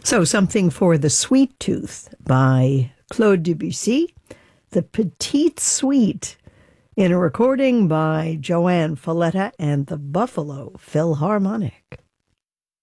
So, something for the sweet tooth by Claude Debussy, The Petite Suite, in a recording by Joanne Falletta and the Buffalo Philharmonic.